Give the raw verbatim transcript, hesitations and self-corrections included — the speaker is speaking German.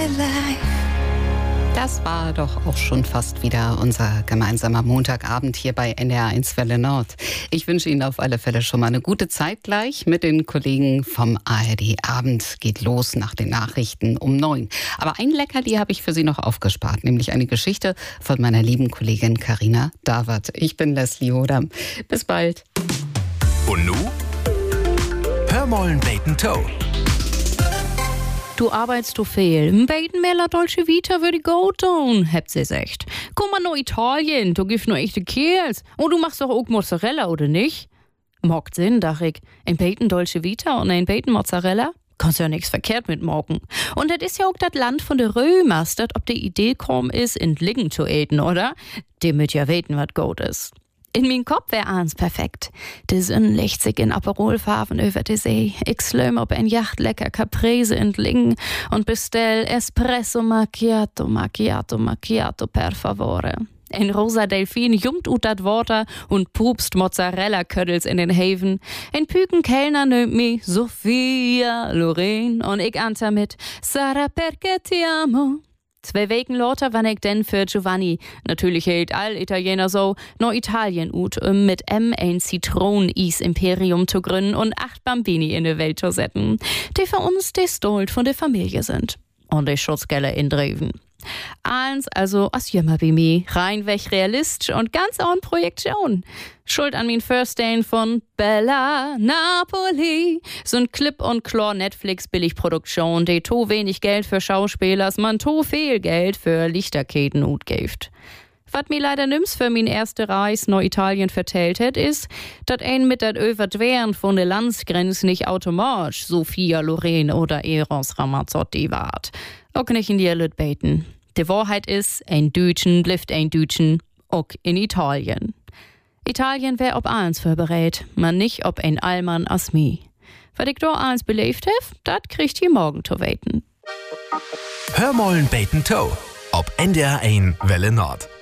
Das war doch auch schon fast wieder unser gemeinsamer Montagabend hier bei N D R eins Welle Nord. Ich wünsche Ihnen auf alle Fälle schon mal eine gute Zeit gleich mit den Kollegen vom A R D. Abend geht los nach den Nachrichten um neun. Aber ein Leckerli habe ich für Sie noch aufgespart, nämlich eine Geschichte von meiner lieben Kollegin Carina Dawert. Ich bin Leslie Hodam. Bis bald. Und nu? Hör mollen Bacon Toe. Du arbeitst du viel. Ein bisschen mehr La Dolce Vita würde ich go tun, habt sie gesagt. Komm mal nach Italien, du gibst nur echte Kerls. Und du machst doch auch Mozzarella, oder nicht? Macht Sinn, dachte ich. Ein bisschen Dolce Vita und ein bisschen Mozzarella? Kannst ja nichts verkehrt mit morgen. Und das ist ja auch das Land von der Römers, das ob die Idee kommen ist, in Liggen zu eten, oder? Die müt ja weten, was gut ist. In mein Kopf wär eins perfekt. Die Sonne legt sich in Aperolfarben über die See. Ich slöm auf ein Yacht lecker Caprese entlingen und bestell Espresso Macchiato, Macchiato, Macchiato per favore. Ein rosa Delfin jumpt ut dat Water und pupst Mozzarella-Köddels in den Haven. Ein Püken Kellner nimmt mi Sophia Loren und ich ante mit Sarah perché ti amo. Zwei Wochen lauter wann ich denn für Giovanni, natürlich hält all Italiener so, no Italien ut, um mit M ein Zitronen-Is-Imperium zu gründen und acht Bambini in die Welt zu setzen, die für uns die Stolt von der Familie sind. Und die Schutzgelle in Dreven. Eins also as jümmer wie mi, reinweg realistisch und ganz ohne Projektion. Schuld an min First Day von Bella Napoli. So ein Clip- und Chlor-Netflix-Billigproduktion, die to wenig Geld für Schauspielers, man to viel Geld für Lichterketen utgift. Was mir leider nimm's für min erste Reis nach Italien vertellt hat, ist, dat ein mit dat Überdwehren von der Landsgrenze nicht automatisch Sophia Loren oder Eros Ramazzotti wart. Auch nicht in die Lüt beten. Die Wahrheit ist, ein Deutschen bleibt ein Deutschen, auch in Italien. Italien wär ob eins vorberät, man nicht ob ein Allmann as mi. Was ich da eins belebt hef, dat kriegt ihr morgen zu weten. Hör mollen Bacon Toe. Ob N D R eins Welle Nord.